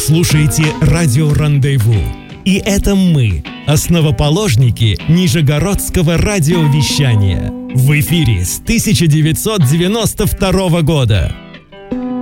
слушаете радио «Рандеву». И это мы, основоположники нижегородского радиовещания. В эфире с 1992 года.